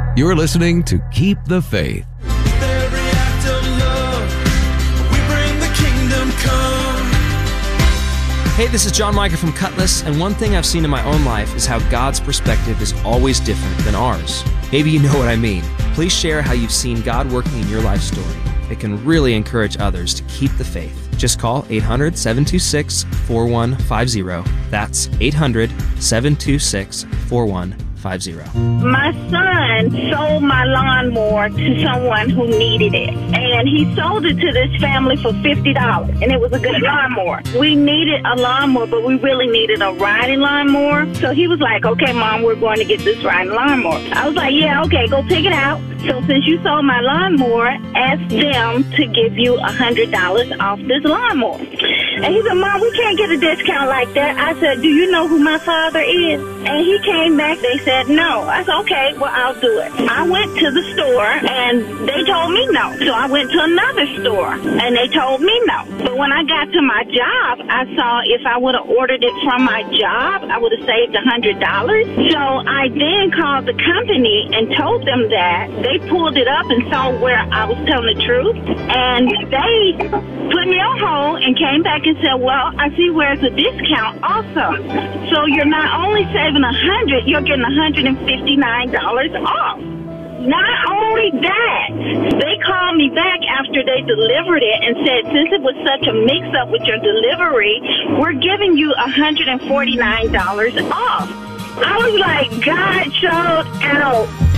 You're listening to Keep the Faith. Every act of love, we bring the kingdom come. Hey, this is John Micah from Cutlass, and one thing I've seen in my own life is how God's perspective is always different than ours. Maybe you know what I mean. Please share how you've seen God working in your life story. It can really encourage others to keep the faith. Just call 800-726-4150. That's 800-726-4150. My son sold my lawnmower to someone who needed it, and he sold it to this family for $50, and it was a good lawnmower. We needed a lawnmower, but we really needed a riding lawnmower. So he was like, okay, Mom, we're going to get this riding lawnmower. I was like, yeah, okay, go pick it out. So since you sold my lawnmower, ask them to give you $100 off this lawnmower. And he said, Mom, we can't get a discount like that. I said, do you know who my father is? And he came back, they said no. I said, okay, well, I'll do it. I went to the store, and they told me no. So I went to another store, and they told me no. But when I got to my job, I saw if I would have ordered it from my job, I would have saved $100. So I then called the company and told them that. They pulled it up and saw where I was telling the truth, and they put me on hold and came back and said, well, I see where it's a discount also. So you're not only saving $100, you're getting $159 off. Not only that, they called me back after they delivered it and said, since it was such a mix-up with your delivery, we're giving you $149 off. I was like, God showed out.